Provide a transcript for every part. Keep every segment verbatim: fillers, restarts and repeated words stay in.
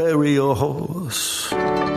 bury your horse.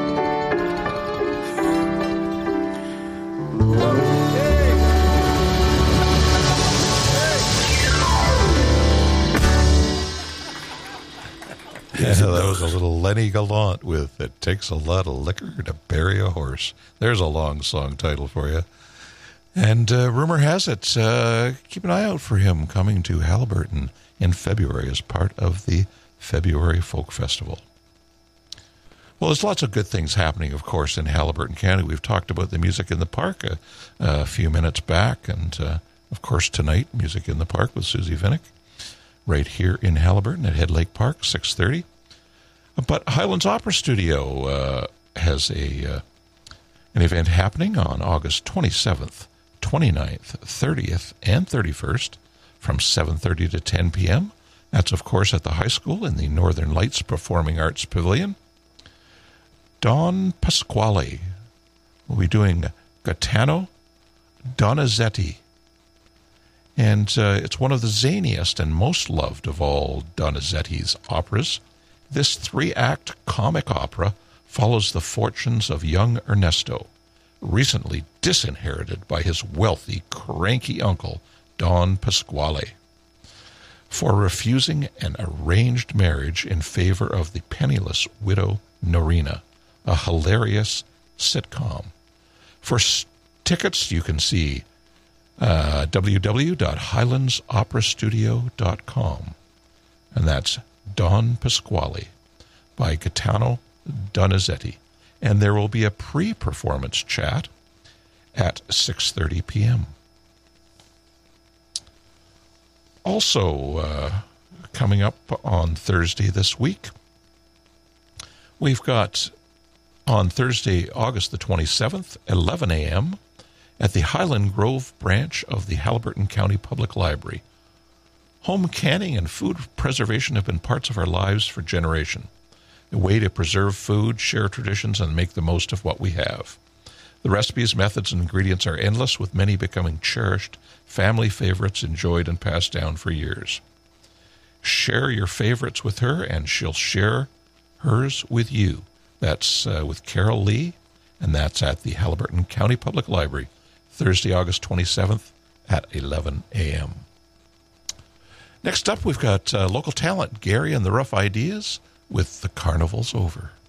Yeah, that was a little Lenny Gallant with It Takes a Lot of Liquor to Bury a Horse. There's a long song title for you. And uh, rumor has it, uh, keep an eye out for him coming to Haliburton in February as part of the February Folk Festival. Well, there's lots of good things happening, of course, in Haliburton County. We've talked about the Music in the Park a, a few minutes back. And, uh, of course, tonight, Music in the Park with Susie Vinnick, right here in Haliburton at Head Lake Park, six thirty. But Highlands Opera Studio uh, has a uh, an event happening on August twenty-seventh, twenty-ninth, thirtieth, and thirty-first from seven thirty to ten p.m. That's, of course, at the high school in the Northern Lights Performing Arts Pavilion. Don Pasquale will be doing Gaetano Donizetti. And uh, it's one of the zaniest and most loved of all Donizetti's operas. This three-act comic opera follows the fortunes of young Ernesto, recently disinherited by his wealthy, cranky uncle, Don Pasquale, for refusing an arranged marriage in favor of the penniless widow Norina, a hilarious sitcom. For s- tickets, you can see uh, w w w dot highlands opera studio dot com, and that's Don Pasquale by Gaetano Donizetti. And there will be a pre-performance chat at six thirty p.m. Also, uh, coming up on Thursday this week, we've got on Thursday, August the twenty-seventh, eleven a.m., at the Highland Grove branch of the Haliburton County Public Library. Home canning and food preservation have been parts of our lives for generations. A way to preserve food, share traditions, and make the most of what we have. The recipes, methods, and ingredients are endless, with many becoming cherished family favorites enjoyed and passed down for years. Share your favorites with her, and she'll share hers with you. That's uh, with Carol Lee, and that's at the Haliburton County Public Library, Thursday, August twenty-seventh at eleven a.m. Next up, we've got uh, local talent, Gary and the Rough Ideas, with The Carnival's Over.